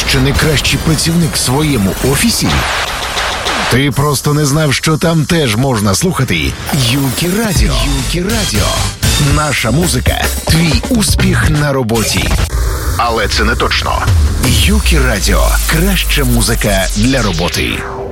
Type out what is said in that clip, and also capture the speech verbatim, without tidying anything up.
що найкращий працівник в своєму офісі? Ти просто не знав, що там теж можна слухати Юкі Радіо. Юкі Радіо. Наша музика – твій успіх на роботі. Але це не точно. Юкі Радіо – краща музика для роботи.